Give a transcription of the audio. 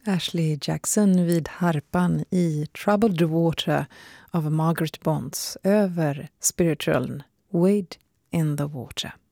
Ashley Jackson vid harpan i Troubled Water av Margaret Bonds över spiritualen Wade in the Water.